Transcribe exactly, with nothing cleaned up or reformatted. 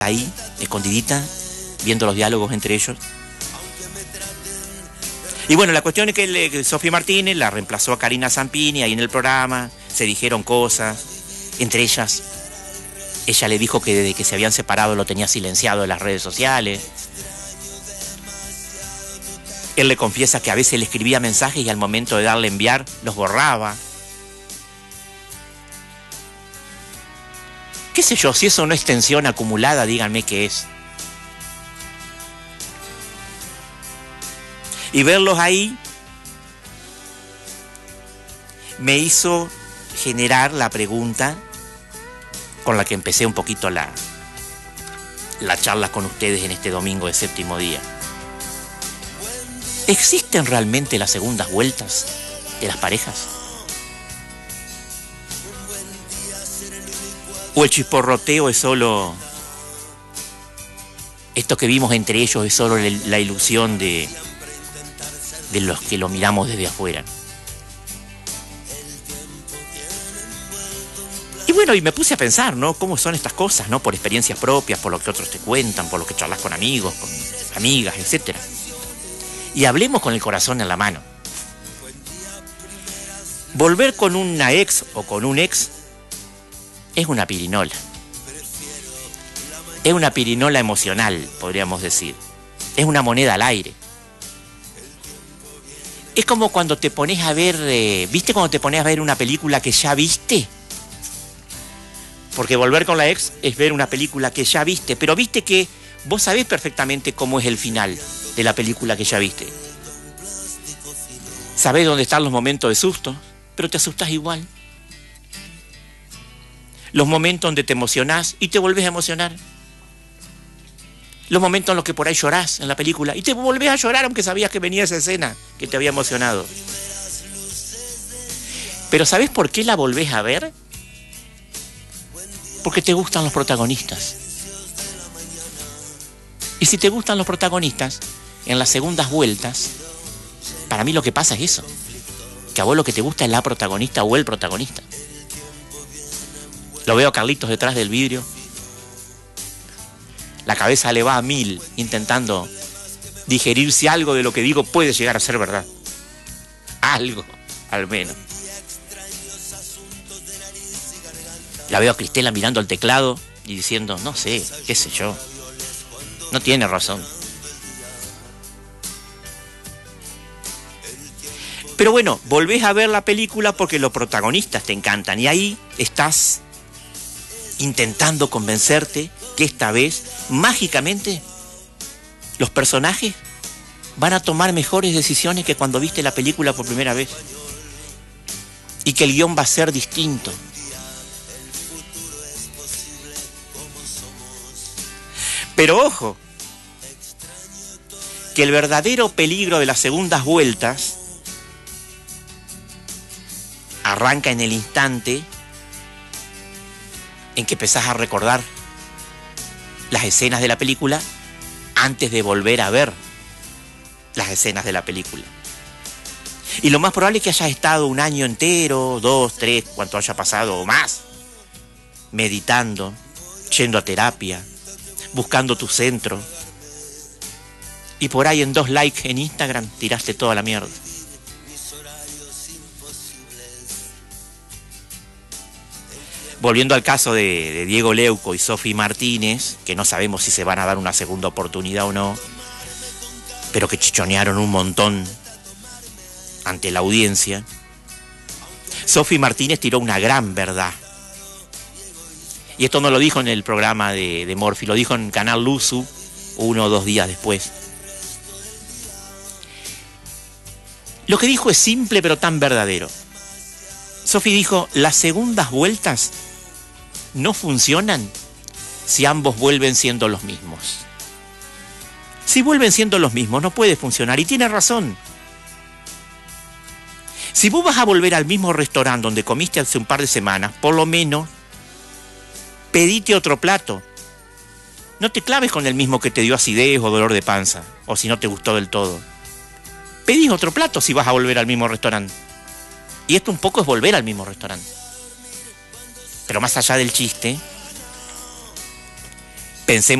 ahí, escondidita, viendo los diálogos entre ellos. Y bueno, la cuestión es que le, Sofía Martínez la reemplazó a Karina Zampini ahí en el programa, se dijeron cosas, entre ellas, ella le dijo que desde que se habían separado lo tenía silenciado en las redes sociales. Él le confiesa que a veces le escribía mensajes y al momento de darle a enviar los borraba. ¿Qué sé yo? Si eso no es tensión acumulada, díganme qué es. Y verlos ahí me hizo generar la pregunta con la que empecé un poquito la, la charla con ustedes en este domingo de séptimo día. ¿Existen realmente las segundas vueltas de las parejas? ¿O el chisporroteo es solo... esto que vimos entre ellos es solo la ilusión de, de los que lo miramos desde afuera? Y bueno, y me puse a pensar, ¿no? ¿Cómo son estas cosas, ¿no? Por experiencias propias, por lo que otros te cuentan, por lo que charlas con amigos, con amigas, etcétera. Y hablemos con el corazón en la mano. Volver con una ex o con un ex es una pirinola. Es una pirinola emocional, podríamos decir. Es una moneda al aire. Es como cuando te pones a ver... Eh, ¿Viste cuando te pones a ver una película que ya viste? Porque volver con la ex es ver una película que ya viste. Pero viste que vos sabés perfectamente cómo es el final de la película que ya viste. Sabés dónde están los momentos de susto, pero te asustás igual. Los momentos donde te emocionás y te volvés a emocionar. Los momentos en los que por ahí llorás en la película y te volvés a llorar aunque sabías que venía esa escena que te había emocionado. Pero ¿sabés por qué la volvés a ver? Porque te gustan los protagonistas. Y si te gustan los protagonistas, en las segundas vueltas, para mí lo que pasa es eso. Que a vos lo que te gusta es la protagonista o el protagonista. Lo veo a Carlitos detrás del vidrio. La cabeza le va a mil, intentando digerir si algo de lo que digo puede llegar a ser verdad. Algo, al menos. La veo a Cristela mirando al teclado y diciendo, no sé, qué sé yo. No tiene razón. Pero bueno, volvés a ver la película porque los protagonistas te encantan. Y ahí estás intentando convencerte que esta vez, mágicamente, los personajes van a tomar mejores decisiones que cuando viste la película por primera vez. Y que el guión va a ser distinto. Pero ojo, que el verdadero peligro de las segundas vueltas arranca en el instante en que empezás a recordar las escenas de la película antes de volver a ver las escenas de la película. Y lo más probable es que hayas estado un año entero, dos, tres, cuanto haya pasado o más, meditando, yendo a terapia, buscando tu centro. Y por ahí en dos likes en Instagram tiraste toda la mierda. Volviendo al caso de, de Diego Leuco y Sofía Martínez, que no sabemos si se van a dar una segunda oportunidad o no, pero que chichonearon un montón ante la audiencia. Sofía Martínez tiró una gran verdad. Y esto no lo dijo en el programa de, de Morphy, lo dijo en Canal Luzu uno o dos días después. Lo que dijo es simple pero tan verdadero. Sofía dijo, las segundas vueltas no funcionan si ambos vuelven siendo los mismos. Si vuelven siendo los mismos no puede funcionar, y tiene razón. Si vos vas a volver al mismo restaurante donde comiste hace un par de semanas, por lo menos pedite otro plato. No te claves con el mismo que te dio acidez o dolor de panza, o si no te gustó del todo. Pedís otro plato si vas a volver al mismo restaurante. Y esto un poco es volver al mismo restaurante. Pero más allá del chiste, Pensemos